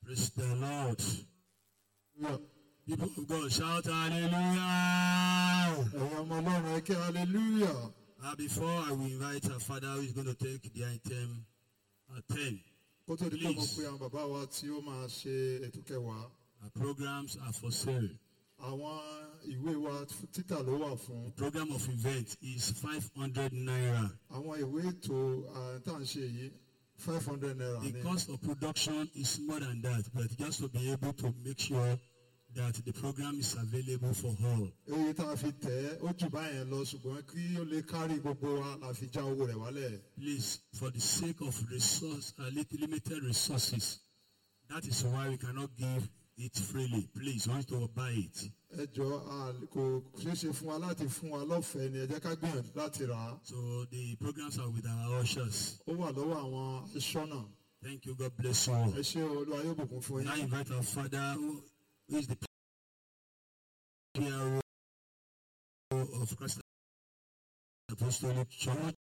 Praise the Lord. Yeah. People of God, shout hallelujah. Hallelujah. Before I will invite our father who is going to take the item 10. Please. Our programs are for sale. The program of event is 500 naira. 500 naira. The cost of production is more than that, but just to be able to make sure that the program is available for all. Please, for the sake of limited resources, that is why we cannot give it freely. Please, want to buy it. So the programs are with our ushers. Thank you. God bless you all. And I invite our father, who is the PRO of Christ Apostolic Church.